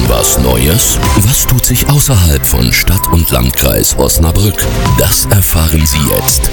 Was Neues? Was tut sich außerhalb von Stadt und Landkreis Osnabrück? Das erfahren Sie jetzt.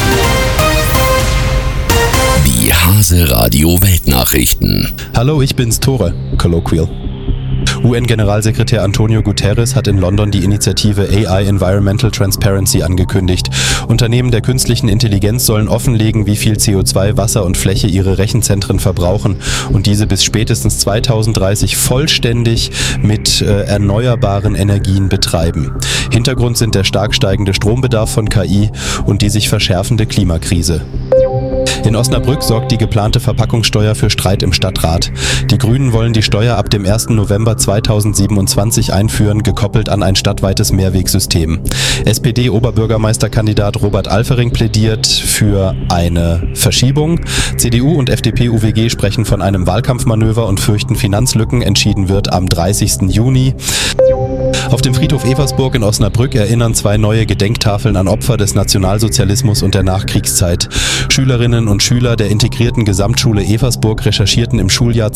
Die Hase-Radio Weltnachrichten. Hallo, ich bin's, Tore, Colloquial. UN-Generalsekretär Antonio Guterres hat in London die Initiative AI Environmental Transparency angekündigt. Unternehmen der künstlichen Intelligenz sollen offenlegen, wie viel CO2, Wasser und Fläche ihre Rechenzentren verbrauchen und diese bis spätestens 2030 vollständig mit erneuerbaren Energien betreiben. Hintergrund sind der stark steigende Strombedarf von KI und die sich verschärfende Klimakrise. In Osnabrück sorgt die geplante Verpackungssteuer für Streit im Stadtrat. Die Grünen wollen die Steuer ab dem 1. November 2027 einführen, gekoppelt an ein stadtweites Mehrwegsystem. SPD-Oberbürgermeisterkandidat Robert Alfering plädiert für eine Verschiebung. CDU und FDP-UWG sprechen von einem Wahlkampfmanöver und fürchten Finanzlücken. Entschieden wird am 30. Juni. Auf dem Friedhof Eversburg in Osnabrück erinnern 2 neue Gedenktafeln an Opfer des Nationalsozialismus und der Nachkriegszeit. Schülerinnen und Schüler der integrierten Gesamtschule Eversburg recherchierten im Schuljahr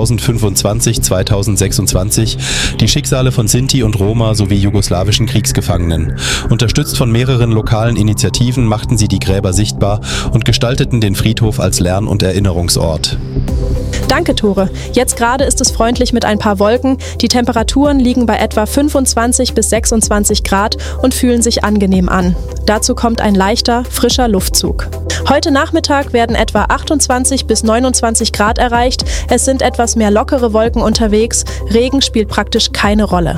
2025/2026 die Schicksale von Sinti und Roma sowie jugoslawischen Kriegsgefangenen. Unterstützt von mehreren lokalen Initiativen machten sie die Gräber sichtbar und gestalteten den Friedhof als Lern- und Erinnerungsort. Danke, Tore. Jetzt gerade ist es freundlich mit ein paar Wolken. Die Temperaturen liegen bei etwa 25 bis 26 Grad und fühlen sich angenehm an. Dazu kommt ein leichter, frischer Luftzug. Heute Nachmittag werden etwa 28 bis 29 Grad erreicht. Es sind etwas mehr lockere Wolken unterwegs. Regen spielt praktisch keine Rolle.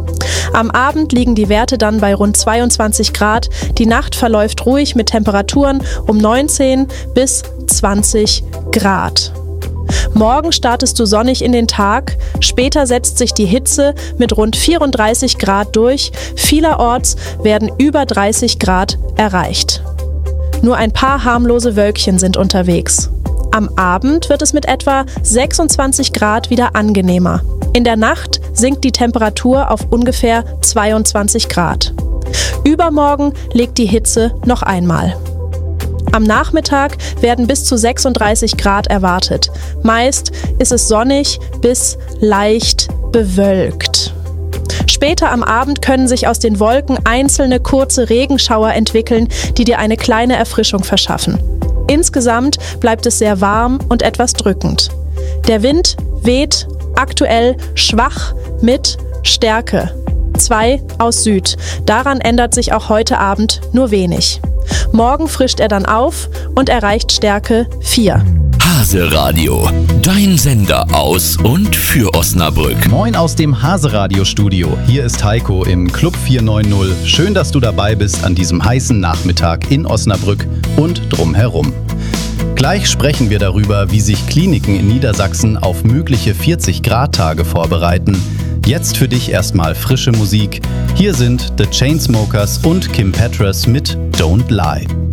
Am Abend liegen die Werte dann bei rund 22 Grad. Die Nacht verläuft ruhig mit Temperaturen um 19 bis 20 Grad. Morgen startest du sonnig in den Tag, später setzt sich die Hitze mit rund 34 Grad durch, vielerorts werden über 30 Grad erreicht. Nur ein paar harmlose Wölkchen sind unterwegs. Am Abend wird es mit etwa 26 Grad wieder angenehmer. In der Nacht sinkt die Temperatur auf ungefähr 22 Grad. Übermorgen legt die Hitze noch einmal. Am Nachmittag werden bis zu 36 Grad erwartet. Meist ist es sonnig bis leicht bewölkt. Später am Abend können sich aus den Wolken einzelne kurze Regenschauer entwickeln, die dir eine kleine Erfrischung verschaffen. Insgesamt bleibt es sehr warm und etwas drückend. Der Wind weht aktuell schwach mit Stärke 2 aus Süd. Daran ändert sich auch heute Abend nur wenig. Morgen frischt er dann auf und erreicht Stärke 4. Hase-Radio, dein Sender aus und für Osnabrück. Moin aus dem Hase-Radio-Studio. Hier ist Heiko im Club 490. Schön, dass du dabei bist an diesem heißen Nachmittag in Osnabrück und drumherum. Gleich sprechen wir darüber, wie sich Kliniken in Niedersachsen auf mögliche 40-Grad-Tage vorbereiten. Jetzt für dich erstmal frische Musik. Hier sind The Chainsmokers und Kim Petras mit Don't Lie.